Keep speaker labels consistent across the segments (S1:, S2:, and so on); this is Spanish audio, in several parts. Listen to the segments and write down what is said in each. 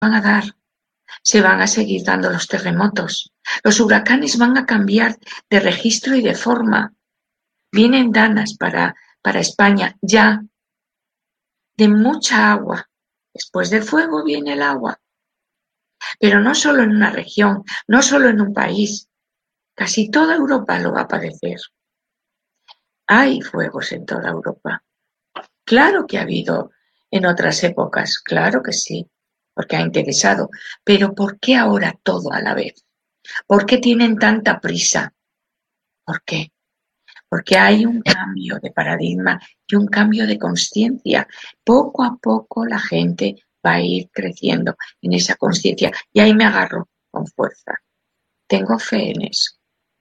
S1: van a dar, se van a seguir dando los terremotos. Los huracanes van a cambiar de registro y de forma. Vienen danas para España ya, de mucha agua. Después del fuego viene el agua. Pero no solo en una región, no solo en un país. Casi toda Europa lo va a padecer. Hay fuegos en toda Europa. Claro que ha habido en otras épocas, claro que sí, porque ha interesado. Pero ¿por qué ahora todo a la vez? ¿Por qué tienen tanta prisa? ¿Por qué? Porque hay un cambio de paradigma y un cambio de conciencia. Poco a poco la gente va a ir creciendo en esa conciencia y ahí me agarro con fuerza. Tengo fe en eso.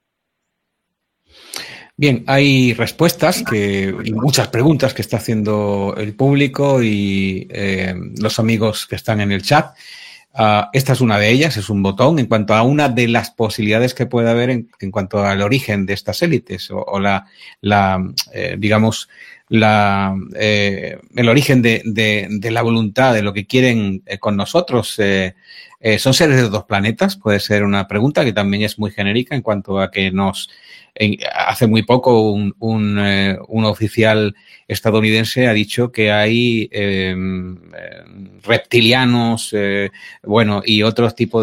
S2: Bien, hay respuestas y muchas preguntas que está haciendo el público y los amigos que están en el chat. Esta es una de ellas, es un botón en cuanto a una de las posibilidades que puede haber en cuanto al origen de estas élites o digamos, el origen de la voluntad, de lo que quieren con nosotros. ¿Son seres de otros planetas? Puede ser una pregunta que también es muy genérica en cuanto a que hace muy poco un oficial estadounidense ha dicho que hay reptilianos, y otros tipos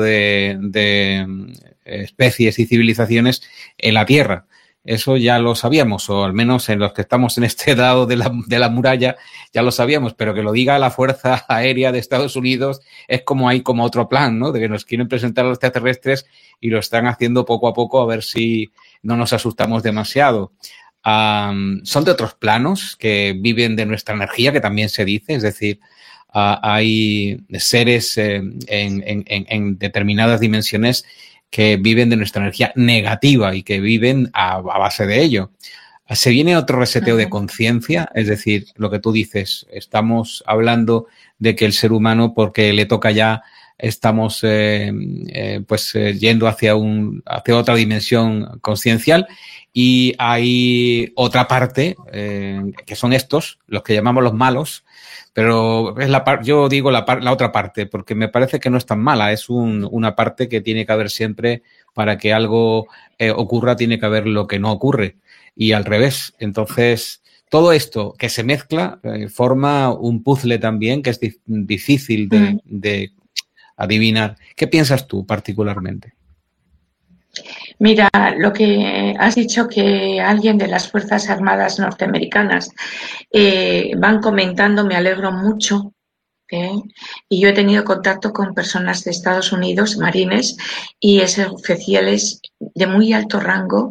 S2: de especies y civilizaciones en la Tierra. Eso ya lo sabíamos, o al menos en los que estamos en este lado de la muralla ya lo sabíamos, pero que lo diga la Fuerza Aérea de Estados Unidos es como hay como otro plan, ¿no? De que nos quieren presentar a los extraterrestres y lo están haciendo poco a poco a ver si no nos asustamos demasiado. Son de otros planos que viven de nuestra energía, que también se dice, es decir, hay seres en determinadas dimensiones que viven de nuestra energía negativa y que viven a base de ello. Se viene otro reseteo de conciencia, es decir, lo que tú dices, estamos hablando de que el ser humano, porque le toca ya, estamos yendo hacia otra dimensión consciencial y hay otra parte, que son estos, los que llamamos los malos, pero es yo digo la otra parte, porque me parece que no es tan mala, es una parte que tiene que haber siempre para que algo ocurra, tiene que haber lo que no ocurre, y al revés. Entonces, todo esto que se mezcla forma un puzzle también que es difícil de adivinar. ¿Qué piensas tú particularmente?
S1: Mira, lo que has dicho que alguien de las Fuerzas Armadas norteamericanas van comentando, me alegro mucho. Y yo he tenido contacto con personas de Estados Unidos, marines, y oficiales de muy alto rango,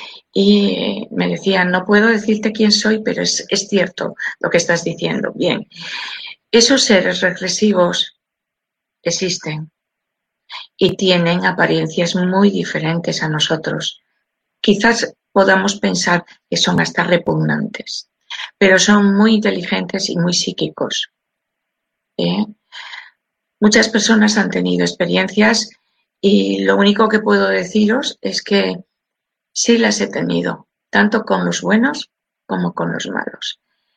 S1: y me decían, no puedo decirte quién soy, pero es cierto lo que estás diciendo. Bien, esos seres regresivos existen y tienen apariencias muy diferentes a nosotros. Quizás podamos pensar que son hasta repugnantes, pero son muy inteligentes y muy psíquicos. Muchas personas han tenido experiencias y lo único que puedo deciros es que sí las he tenido, tanto con los buenos como con los malos.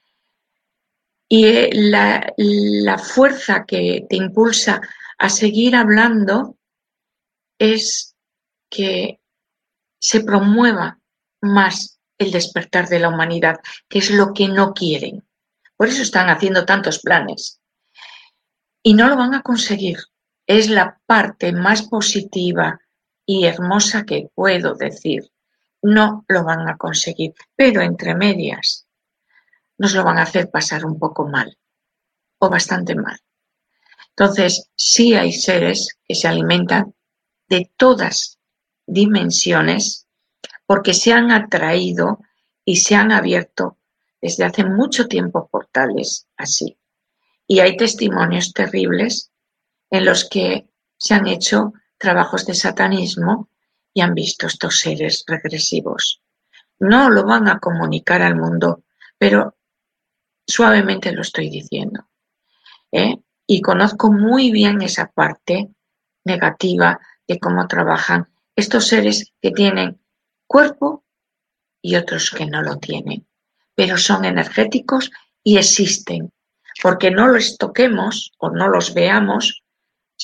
S1: Y la fuerza que te impulsa a seguir hablando es que se promueva más el despertar de la humanidad, que es lo que no quieren. Por eso están haciendo tantos planes. Y no lo van a conseguir. Es la parte más positiva y hermosa que puedo decir. No lo van a conseguir, pero entre medias nos lo van a hacer pasar un poco mal o bastante mal. Entonces, sí hay seres que se alimentan de todas dimensiones porque se han atraído y se han abierto desde hace mucho tiempo portales así. Y hay testimonios terribles en los que se han hecho trabajos de satanismo y han visto estos seres regresivos. No lo van a comunicar al mundo, pero suavemente lo estoy diciendo. Y conozco muy bien esa parte negativa de cómo trabajan estos seres que tienen cuerpo y otros que no lo tienen, pero son energéticos y existen. Porque no los toquemos o no los veamos,